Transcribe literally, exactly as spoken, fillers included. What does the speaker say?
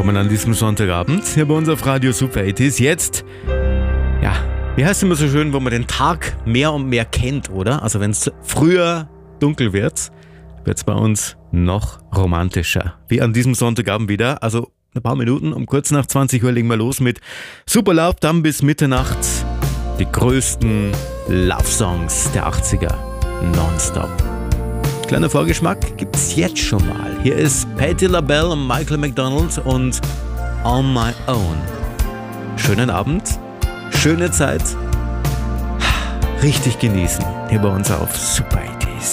angekommen an diesem Sonntagabend hier bei uns auf Radio Super achtziger. Jetzt, ja, wie heißt es immer so schön, wo man den Tag mehr und mehr kennt, oder? Also wenn es früher dunkel wird, wird es bei uns noch romantischer. Wie an diesem Sonntagabend wieder. Also ein paar Minuten, um kurz nach zwanzig Uhr legen wir los mit Super Love, dann bis Mitternacht. Die größten Love-Songs der achtziger nonstop. Kleiner Vorgeschmack gibt's jetzt schon mal. Hier ist Patti LaBelle und Michael McDonald und On My Own. Schönen Abend, schöne Zeit, richtig genießen hier bei uns auf Super achtziger.